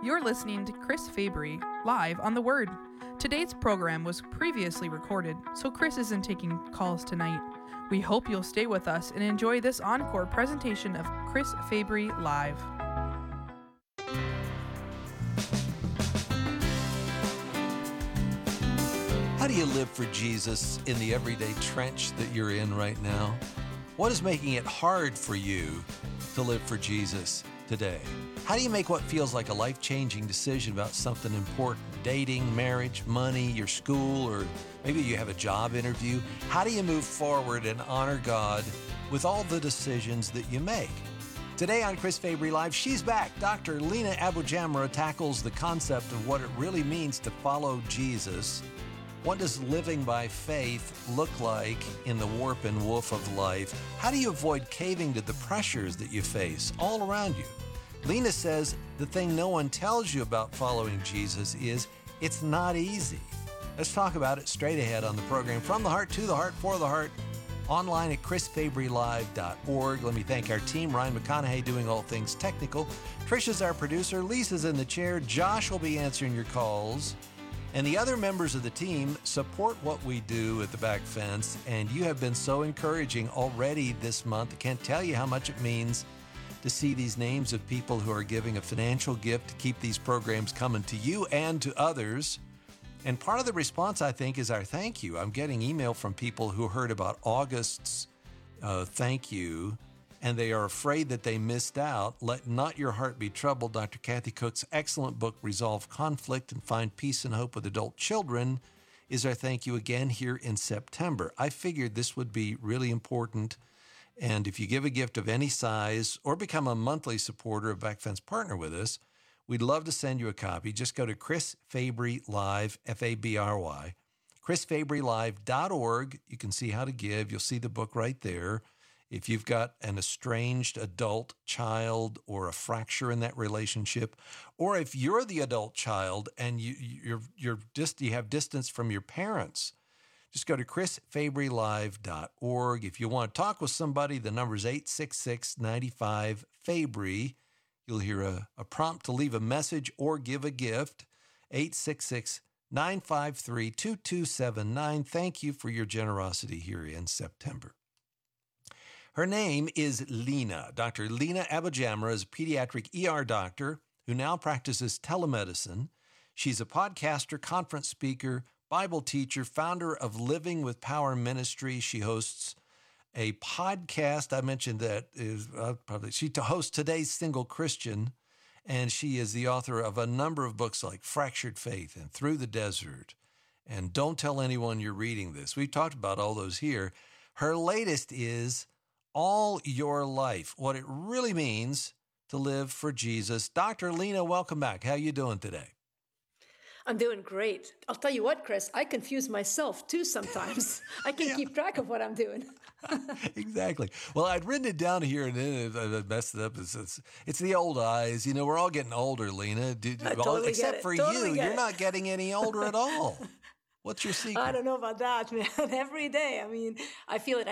You're listening to Chris Fabry, live on The Word. Today's program was previously recorded, so Chris isn't taking calls tonight. We hope you'll stay with us and enjoy this encore presentation of Chris Fabry Live. How do you live for Jesus in the everyday trench that you're in right now? What is making it hard for you to live for Jesus today? How do you make what feels like a life-changing decision about something important? Dating, marriage, money, your school, or maybe you have a job interview. How do you move forward and honor God with all the decisions that you make? Today on Chris Fabry Live, she's back. Dr. Lina AbuJamra tackles the concept of what it really means to follow Jesus. What does living by faith look like in the warp and woof of life? How do you avoid caving to the pressures that you face all around you? Lina says the thing no one tells you about following Jesus is it's not easy. Let's talk about it straight ahead on the program. From the heart, to the heart, for the heart, online at chrisfabrylive.org. Let me thank our team, Ryan McConaughey doing all things technical. Trisha's our producer. Lisa's in the chair. Josh will be answering your calls. And the other members of the team support what we do at the Back Fence, and you have been so encouraging already this month. I can't tell you how much it means to see these names of people who are giving a financial gift to keep these programs coming to you and to others. And part of the response, I think, is our thank you. I'm getting email from people who heard about August's thank you, and they are afraid that they missed out. Let not your heart be troubled. Dr. Kathy Cook's excellent book, Resolve Conflict and Find Peace and Hope with Adult Children, is our thank you again here in September. I figured this would be really important. And if you give a gift of any size or become a monthly supporter of Back Fence Partner with us, we'd love to send you a copy. Just go to Chris Fabry Live, F-A-B-R-Y, chrisfabrylive.org. You can see how to give. You'll see the book right there. If you've got an estranged adult child or a fracture in that relationship, or if you're the adult child and you have distance from your parents, just go to chrisfabrylive.org. If you want to talk with somebody, the number is 866-95-FABRY. You'll hear a prompt to leave a message or give a gift, 866-953-2279. Thank you for your generosity here in September. Her name is Lina. Dr. Lina AbuJamra is a pediatric ER doctor who now practices telemedicine. She's a podcaster, conference speaker, Bible teacher, founder of Living with Power Ministry. She hosts a podcast. I mentioned that she hosts Today's Single Christian, and she is the author of a number of books like Fractured Faith and Through the Desert, and Don't Tell Anyone You're Reading This. We've talked about all those here. Her latest is All Your Life, what it really means to live for Jesus. Dr. Lina, welcome back. How are you doing today? I'm doing great. I'll tell you what, Chris, I confuse myself too sometimes. I can't keep track of what I'm doing. Exactly. Well, I'd written it down here and then I messed it up. It's the old eyes. You know, we're all getting older, Lina. Except for you, you're not getting any older at all. What's your secret? I don't know about that, man. Every day. I mean, I feel it.